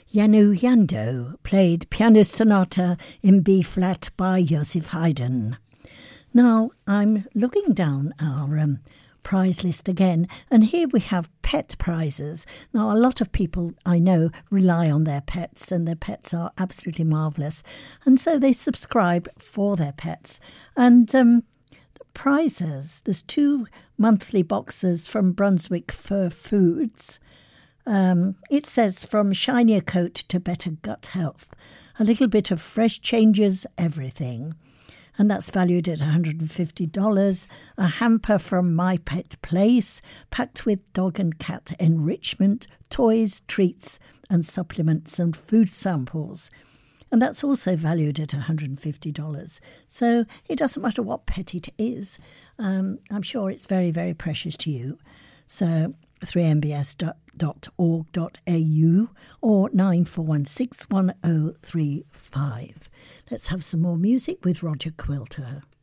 Janu Jando played Piano Sonata in B-flat by Joseph Haydn. Now, I'm looking down our prize list again, and here we have pet prizes. Now, a lot of people I know rely on their pets, and their pets are absolutely marvellous, and so they subscribe for their pets. And the prizes, there's 2 monthly boxes from Brunswick Fur Foods. It says, from shinier coat to better gut health, a little bit of fresh changes everything. And that's valued at $150. A hamper from My Pet Place, packed with dog and cat enrichment, toys, treats and supplements and food samples. And that's also valued at $150. So it doesn't matter what pet it is. I'm sure it's very, very precious to you. So 3mbs.org.au or 9416 1035. Let's have some more music with Roger Quilter.